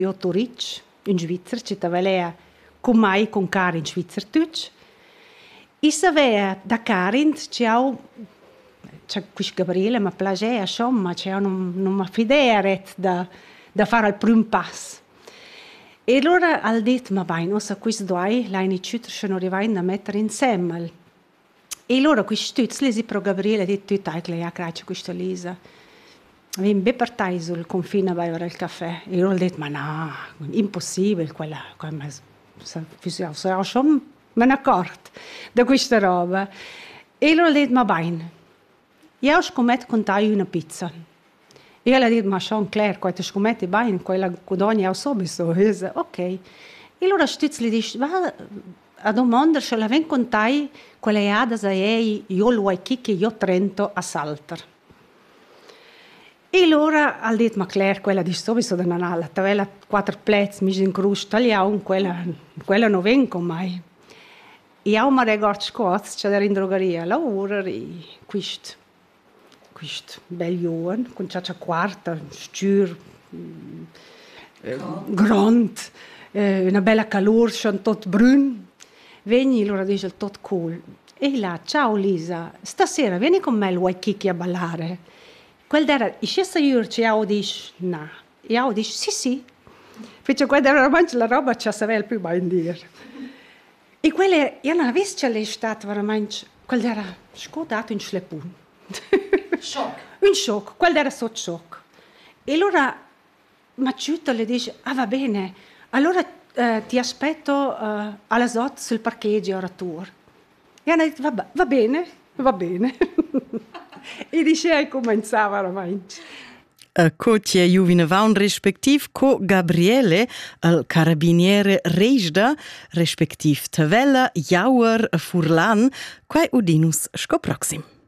io Toric, in Svizzera, ci tavalea con mai con Karin in Svizzera tutti. E sapeva da Karin c'è questo Gabriele mi piaceva, insomma, non mi fidea da fare il primo passo. E allora ha detto, ma vai, non so, questi due, l'anno non arrivano a mettere insieme. E allora questi stuzzi, si pro Gabriele, ha detto, che lei ha creato questa Lisa. Abbiamo ben partito sul confine a bere il caffè. E allora ha detto, ma no, impossibile, quella me ne accorto da questa roba. E allora ha detto, ma bene, io scommetto con te una pizza. E ela ha detto, ma Jean Claire, quando scommetti bene, quella guadagna io subito. Ok. E allora Stutz gli dice, va a domandare se la ven con te, quella è ada se io lo vuoi che io Trento a Salter. E allora ha detto, ma Claire, quella dice subito da Nanala, tavela 4 plezzi, mi in cruz, tagliamo, quella non vengo mai. E io mi ricordo scots, c'è in drogheria, lavoro e questo bel giovane, con c'è quarta, stur, grande, una bella calore, sono tutto brun. Vieni, allora dice, tutto cool. E là, ciao Lisa, stasera vieni con me al Waikiki a ballare. Quel era, e se io dice, no. E io dice, sì. Fece quella era veramente la roba che sapeva più ben dire. E quella, io non avevo l'estate veramente, quella era scodato in schleppun. Shock. Un shock, quello era sotto shock. E allora Macciuto le dice, va bene, allora ti aspetto alla SOT sul parcheggio a tour. E hanno detto, va bene. E dice, cominciava veramente. Co tie juvinava un respektiv co Gabriele, il carabiniere Reisda, respektiv Tavella, Jauer, Furlan, quai udinus sco proxim.